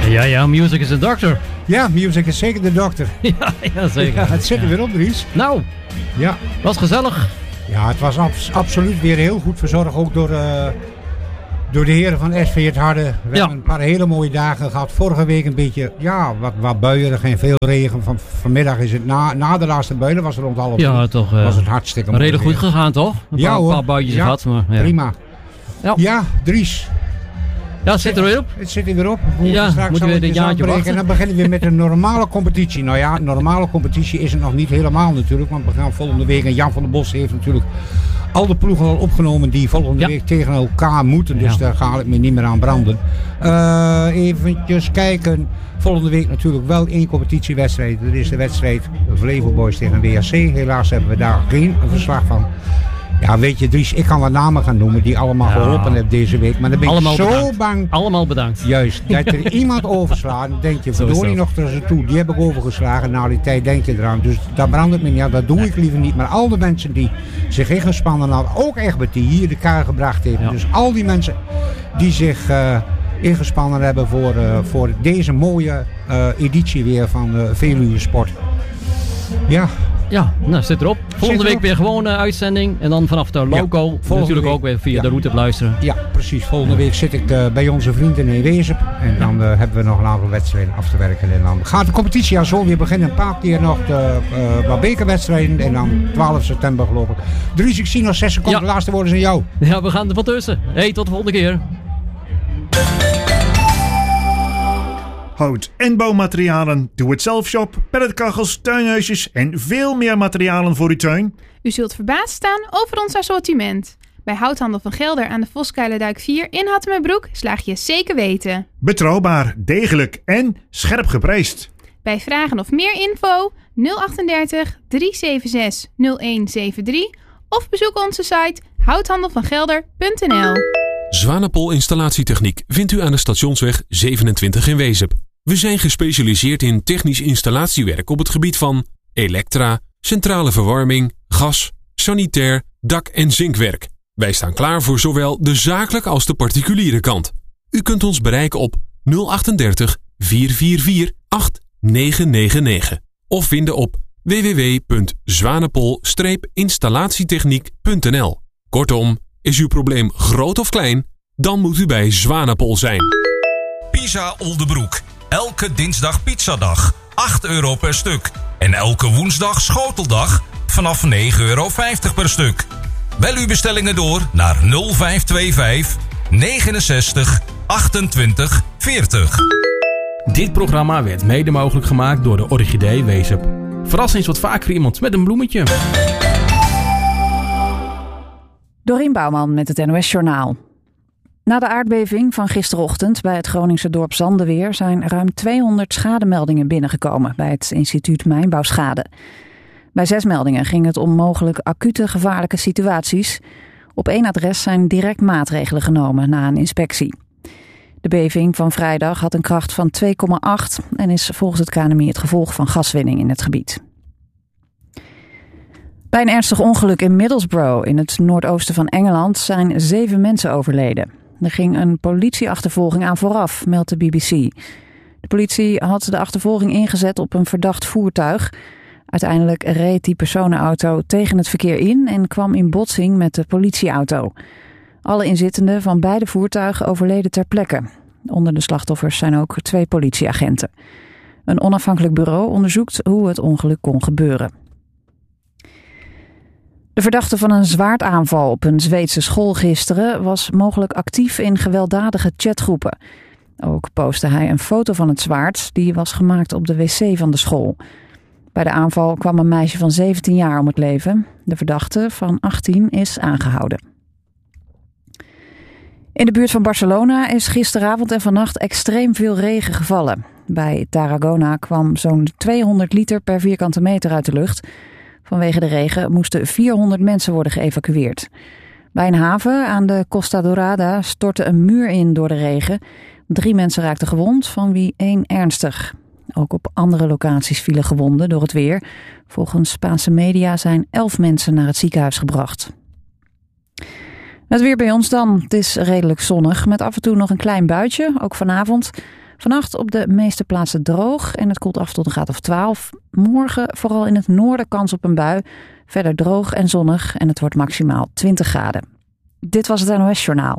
Ja, music is the doctor. Ja, music is zeker de dokter. Ja, zeker. Ja, het zit er weer op, Dries. Nou, ja. Was gezellig. Ja, het was absoluut weer heel goed verzorgd. Ook door de heren van SV Het Harde. We hebben een paar hele mooie dagen gehad. Vorige week een beetje, wat buierig en veel regen. Vanmiddag is het, na de laatste buien was het rond half. Ja, toch. Was het hartstikke mooi. Redelijk goed gegaan, toch? Een paar buitjes gehad. Maar, prima. Ja, Dries. Ja, het zit er weer op. Het zit er weer op. Straks moeten we weer dit jaartje wachten. En dan beginnen we weer met een normale competitie. Nou ja, normale competitie is het nog niet helemaal natuurlijk. Want we gaan volgende week, en Jan van der Bos heeft natuurlijk al de ploegen al opgenomen die volgende week tegen elkaar moeten. Dus daar ga ik me niet meer aan branden. Eventjes kijken. Volgende week natuurlijk wel 1 competitiewedstrijd. Dat is de wedstrijd Vlevo Boys tegen WHC. Helaas hebben we daar geen verslag van. Ja, weet je Dries, ik kan wat namen gaan noemen die allemaal geholpen hebben deze week. Maar dan ben ik zo bang. Allemaal bedankt. Juist, dat er iemand overslaat. Dan denk je, verdorie nog er ze toe. Die heb ik overgeslagen. Na die tijd denk je eraan. Dus daar brandt het me niet. Ja, dat doe ik liever niet. Maar al de mensen die zich ingespannen hadden. Ook Egbert die hier de kaart gebracht heeft. Ja. Dus al die mensen die zich ingespannen hebben voor deze mooie editie weer van Veluwe Sport. Ja, nou zit erop. Volgende week weer gewoon uitzending. En dan vanaf de loco natuurlijk ook weer via de route luisteren. Ja, precies. Volgende week zit ik bij onze vrienden in Wezep. En dan hebben we nog een aantal wedstrijden af te werken. En dan gaat de competitie al zo weer beginnen. Een paar keer nog wat bekerwedstrijden. En dan 12 september geloof ik. Dries, ik zie nog 6 seconden. De laatste woorden zijn jou. Ja, we gaan er van tussen. Hey, tot de volgende keer. Hout- en bouwmaterialen, doe-het-zelf shop, pelletkachels, tuinhuisjes en veel meer materialen voor uw tuin. U zult verbaasd staan over ons assortiment. Bij Houthandel van Gelder aan de Voskuilendijk 4 in Hattemerbroek slaag je zeker weten. Betrouwbaar, degelijk en scherp geprijsd. Bij vragen of meer info 038 376 0173 of bezoek onze site houthandelvangelder.nl. Zwanenpol Installatietechniek vindt u aan de Stationsweg 27 in Wezep. We zijn gespecialiseerd in technisch installatiewerk op het gebied van elektra, centrale verwarming, gas, sanitair, dak- en zinkwerk. Wij staan klaar voor zowel de zakelijke als de particuliere kant. U kunt ons bereiken op 038 444 8999 of vinden op www.zwanenpol-installatietechniek.nl. Kortom, is uw probleem groot of klein, dan moet u bij Zwanenpol zijn. Pisa Oldebroek. Elke dinsdag pizzadag. €8 per stuk. En elke woensdag schoteldag vanaf €9,50 per stuk. Bel uw bestellingen door naar 0525 69 28 40. Dit programma werd mede mogelijk gemaakt door de Orchidee Wezep. Verras eens wat vaker iemand met een bloemetje. Dorien Bouwman met het NOS Journaal. Na de aardbeving van gisterochtend bij het Groningse dorp Zandeweer zijn ruim 200 schademeldingen binnengekomen bij het instituut Mijnbouwschade. Bij 6 meldingen ging het om mogelijk acute gevaarlijke situaties. Op 1 adres zijn direct maatregelen genomen na een inspectie. De beving van vrijdag had een kracht van 2,8 en is volgens het KNMI het gevolg van gaswinning in het gebied. Bij een ernstig ongeluk in Middlesbrough in het noordoosten van Engeland zijn 7 mensen overleden. Er ging een politieachtervolging aan vooraf, meldt de BBC. De politie had de achtervolging ingezet op een verdacht voertuig. Uiteindelijk reed die personenauto tegen het verkeer in en kwam in botsing met de politieauto. Alle inzittenden van beide voertuigen overleden ter plekke. Onder de slachtoffers zijn ook 2 politieagenten. Een onafhankelijk bureau onderzoekt hoe het ongeluk kon gebeuren. De verdachte van een zwaardaanval op een Zweedse school gisteren was mogelijk actief in gewelddadige chatgroepen. Ook postte hij een foto van het zwaard, die was gemaakt op de wc van de school. Bij de aanval kwam een meisje van 17 jaar om het leven. De verdachte van 18 is aangehouden. In de buurt van Barcelona is gisteravond en vannacht extreem veel regen gevallen. Bij Tarragona kwam zo'n 200 liter per vierkante meter uit de lucht. Vanwege de regen moesten 400 mensen worden geëvacueerd. Bij een haven aan de Costa Dorada stortte een muur in door de regen. 3 mensen raakten gewond, van wie 1 ernstig. Ook op andere locaties vielen gewonden door het weer. Volgens Spaanse media zijn 11 mensen naar het ziekenhuis gebracht. Het weer bij ons dan. Het is redelijk zonnig, met af en toe nog een klein buitje, ook vanavond. Vannacht op de meeste plaatsen droog en het koelt af tot een graad of 12. Morgen vooral in het noorden kans op een bui. Verder droog en zonnig en het wordt maximaal 20 graden. Dit was het NOS Journaal.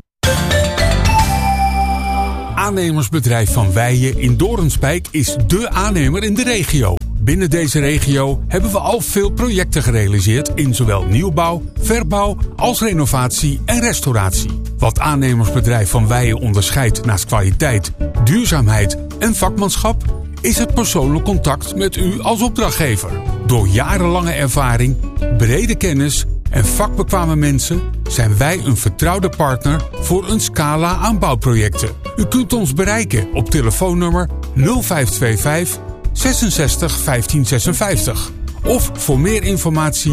Aannemersbedrijf Van Weijen in Doornspijk is dé aannemer in de regio. Binnen deze regio hebben we al veel projecten gerealiseerd in zowel nieuwbouw, verbouw als renovatie en restauratie. Wat aannemersbedrijf Van Weijen onderscheidt naast kwaliteit, duurzaamheid en vakmanschap is het persoonlijk contact met u als opdrachtgever. Door jarenlange ervaring, brede kennis en vakbekwame mensen zijn wij een vertrouwde partner voor een scala aan bouwprojecten. U kunt ons bereiken op telefoonnummer 0525 66 15 56 of voor meer informatie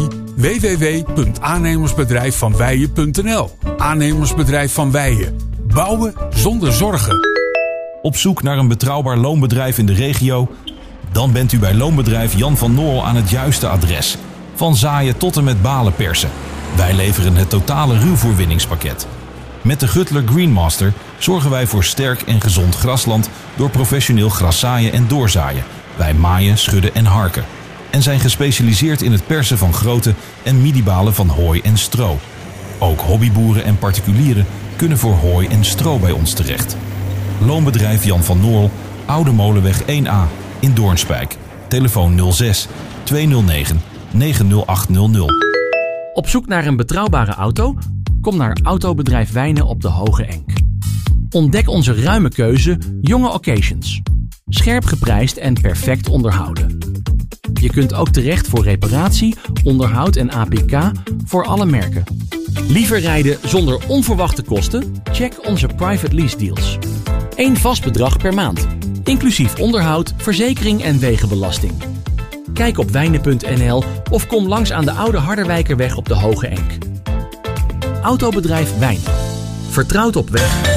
www.aannemersbedrijfvanweijen.nl. Aannemersbedrijf Van Weijen. Bouwen zonder zorgen. Op zoek naar een betrouwbaar loonbedrijf in de regio? Dan bent u bij loonbedrijf Jan van Noorl aan het juiste adres. Van zaaien tot en met balen persen. Wij leveren het totale ruwvoerwinningspakket. Met de Gutler Greenmaster zorgen wij voor sterk en gezond grasland door professioneel graszaaien en doorzaaien. Wij maaien, schudden en harken. En zijn gespecialiseerd in het persen van grote en midibalen van hooi en stro. Ook hobbyboeren en particulieren kunnen voor hooi en stro bij ons terecht. Loonbedrijf Jan van Noorl, Oude Molenweg 1A in Doornspijk. Telefoon 06 209 90800. Op zoek naar een betrouwbare auto? Kom naar Autobedrijf Wijnen op de Hoge Enk. Ontdek onze ruime keuze jonge occasions. Scherp geprijsd en perfect onderhouden. Je kunt ook terecht voor reparatie, onderhoud en APK voor alle merken. Liever rijden zonder onverwachte kosten? Check onze private lease deals. 1 vast bedrag per maand, inclusief onderhoud, verzekering en wegenbelasting. Kijk op wijnen.nl of kom langs aan de Oude Harderwijkerweg op de Hoge Enk. Autobedrijf Wijnen. Vertrouwd op weg.